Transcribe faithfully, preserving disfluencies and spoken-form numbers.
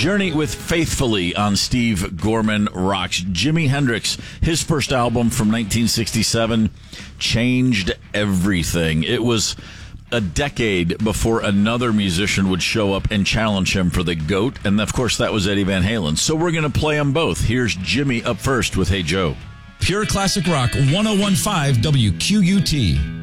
Journey with Faithfully on Steve Gorman Rocks. Jimi Hendrix, his first album from nineteen sixty-seven, changed everything. It was a decade before another musician would show up and challenge him for the GOAT, and of course that was Eddie Van Halen. So we're going to play them both. Here's Jimmy up first with Hey Joe. Pure Classic Rock, one oh one point five W Q U T.